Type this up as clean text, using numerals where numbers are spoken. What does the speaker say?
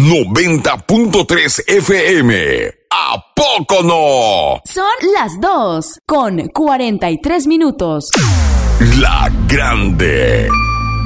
90.3 FM. ¿A poco no? Son las 2:43. La Grande.